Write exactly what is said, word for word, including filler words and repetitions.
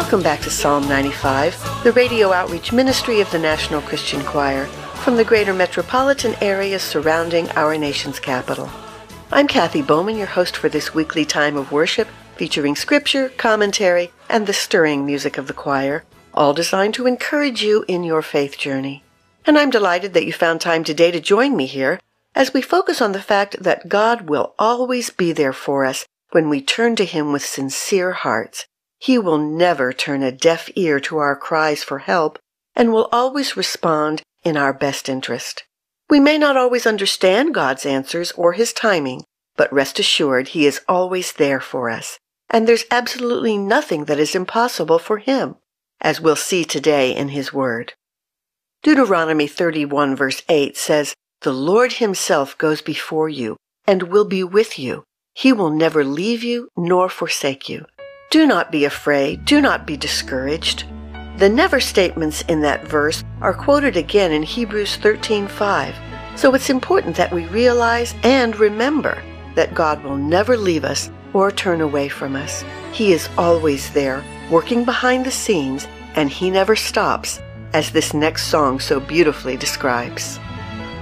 Welcome back to Psalm ninety-five, the radio outreach ministry of the National Christian Choir from the greater metropolitan areas surrounding our nation's capital. I'm Kathy Bowman, your host for this weekly time of worship, featuring scripture, commentary, and the stirring music of the choir, all designed to encourage you in your faith journey. And I'm delighted that you found time today to join me here as we focus on the fact that God will always be there for us when we turn to Him with sincere hearts. He will never turn a deaf ear to our cries for help and will always respond in our best interest. We may not always understand God's answers or His timing, but rest assured He is always there for us, and there's absolutely nothing that is impossible for Him, as we'll see today in His Word. Deuteronomy thirty-one verse eight says, "The Lord Himself goes before you and will be with you. He will never leave you nor forsake you." Do not be afraid. Do not be discouraged. The never statements in that verse are quoted again in Hebrews thirteen five. So it's important that we realize and remember that God will never leave us or turn away from us. He is always there, working behind the scenes, and He never stops, as this next song so beautifully describes.